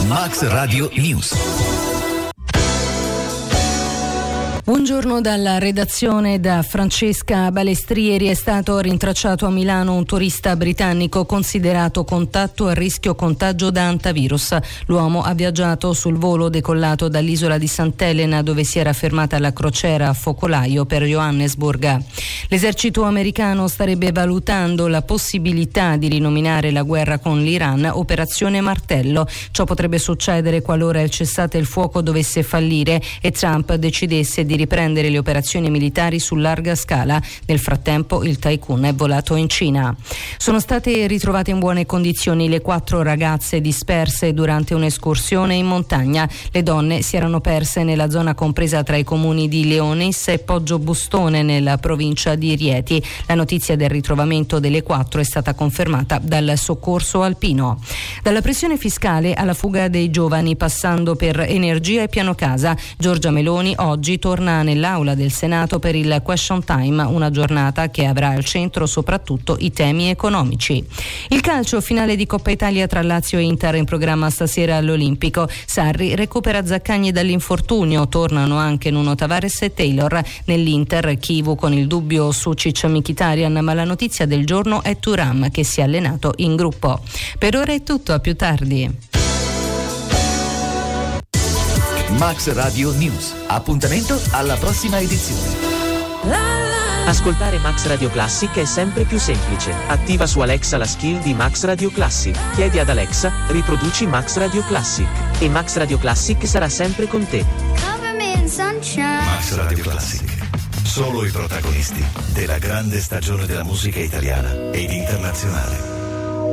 Max Radio News. Buongiorno dalla redazione, da Francesca Balestrieri. È stato rintracciato a Milano un turista britannico considerato contatto a rischio contagio da antivirus. L'uomo ha viaggiato sul volo decollato dall'isola di Sant'Elena, dove si era fermata la crociera a focolaio per Johannesburg. L'esercito americano starebbe valutando la possibilità di rinominare la guerra con l'Iran Operazione Martello. Ciò potrebbe succedere qualora il cessate il fuoco dovesse fallire e Trump decidesse di riprendere le operazioni militari su larga scala. Nel frattempo il tycoon è volato in Cina. Sono state ritrovate in buone condizioni le 4 ragazze disperse durante un'escursione in montagna. Le donne si erano perse nella zona compresa tra i comuni di Leonis e Poggio Bustone, nella provincia di Rieti. La notizia del ritrovamento delle 4 è stata confermata dal soccorso alpino. Dalla pressione fiscale alla fuga dei giovani, passando per energia e piano casa, Giorgia Meloni oggi torna nell'aula del Senato per il Question Time, una giornata che avrà al centro soprattutto i temi economici. Il calcio, finale di Coppa Italia tra Lazio e Inter in programma stasera all'Olimpico. Sarri recupera Zaccagni dall'infortunio, tornano anche Nuno Tavares e Taylor. Nell'Inter Chivu con il dubbio su Mkhitaryan, ma la notizia del giorno è Thuram, che si è allenato in gruppo. Per ora è tutto, a più tardi. Max Radio News. Appuntamento alla prossima edizione. Ascoltare Max Radio Classic è sempre più semplice. Attiva su Alexa la skill di Max Radio Classic. Chiedi ad Alexa, riproduci Max Radio Classic. E Max Radio Classic sarà sempre con te. Max Radio Classic. Solo i protagonisti della grande stagione della musica italiana ed internazionale.